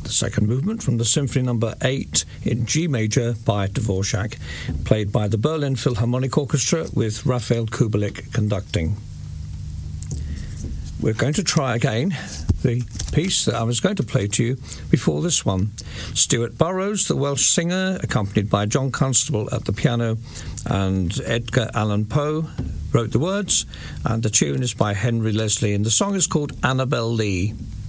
the second movement from the Symphony No. 8 in G major by Dvorak, played by the Berlin Philharmonic Orchestra with Raphael Kubelik conducting. We're going to try again the piece that I was going to play to you before this one. Stuart Burrows, the Welsh singer, accompanied by John Constable at the piano, and Edgar Allan Poe wrote the words, and the tune is by Henry Leslie, and the song is called Annabel Lee.